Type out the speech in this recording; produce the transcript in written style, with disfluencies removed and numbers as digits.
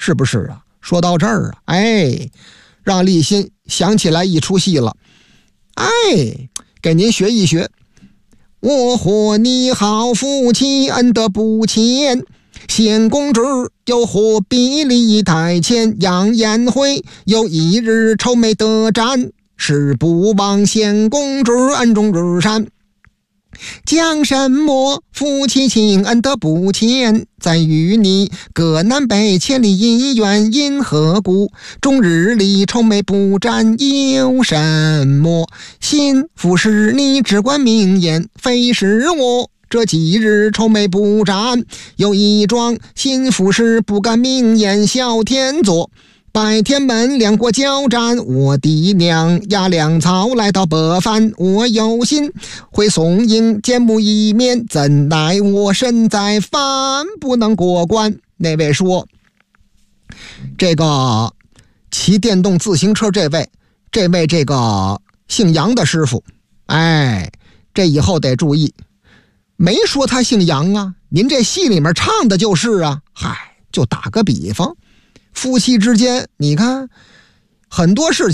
是不是啊？说到这儿啊，哎，让立新想起来一出戏了。哎，给您学一学。我或你好夫妻，恩德不浅，献公职又或比例太浅，杨延辉有一日愁眉得展，是不忘献公职，恩重日善。讲什么夫妻情，恩德不浅，在于你各南北千里姻缘，因何故？终日里愁眉不展有什么？心腹是你只管明言，非是我这几日愁眉不展，有一桩心腹是不敢明言小天作。白天门两国交战，我的娘压粮草来到北番，我有心会送迎见目一面，怎奈我身在藩不能过关。那位说这个骑电动自行车这位这个姓杨的师傅，哎，这以后得注意，没说他姓杨啊，您这戏里面唱的就是啊。嗨，就打个比方，夫妻之间，你看很多事情